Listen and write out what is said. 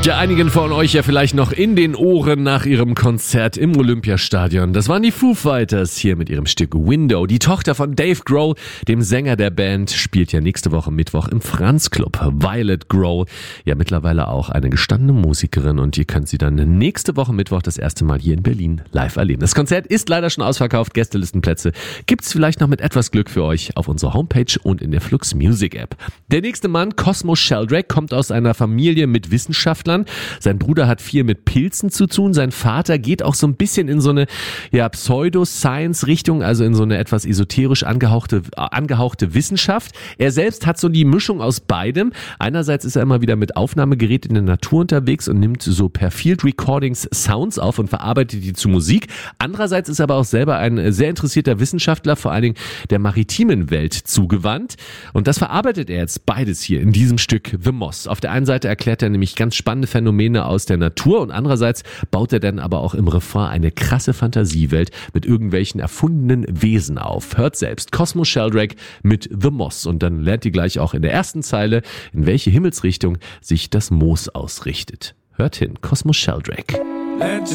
Ja, einigen von euch ja vielleicht noch in den Ohren nach ihrem Konzert im Olympiastadion. Das waren die Foo Fighters hier mit ihrem Stück Window. Die Tochter von Dave Grohl, dem Sänger der Band, spielt ja nächste Woche Mittwoch im Franz Club. Violet Grohl, ja mittlerweile auch eine gestandene Musikerin, und ihr könnt sie dann nächste Woche Mittwoch das erste Mal hier in Berlin live erleben. Das Konzert ist leider schon ausverkauft. Gästelistenplätze gibt's vielleicht noch mit etwas Glück für euch auf unserer Homepage und in der Flux Music App. Der nächste Mann, Cosmo Sheldrake, kommt aus einer Familie mit Wissenschaftlern. Sein Bruder hat viel mit Pilzen zu tun. Sein Vater geht auch so ein bisschen in so eine Pseudo-Science-Richtung, also in so eine etwas esoterisch angehauchte Wissenschaft. Er selbst hat so die Mischung aus beidem. Einerseits ist er immer wieder mit Aufnahmegerät in der Natur unterwegs und nimmt so per Field Recordings Sounds auf und verarbeitet die zu Musik. Andererseits ist er aber auch selber ein sehr interessierter Wissenschaftler, vor allen Dingen der maritimen Welt zugewandt. Und das verarbeitet er jetzt beides hier in diesem Stück The Moss. Auf der einen Seite erklärt er nämlich ganz spannende Phänomene aus der Natur und andererseits baut er dann aber auch im Refrain eine krasse Fantasiewelt mit irgendwelchen erfundenen Wesen auf. Hört selbst Cosmo Sheldrake mit The Moss und dann lernt ihr gleich auch in der ersten Zeile, in welche Himmelsrichtung sich das Moos ausrichtet. Hört hin, Cosmo Sheldrake.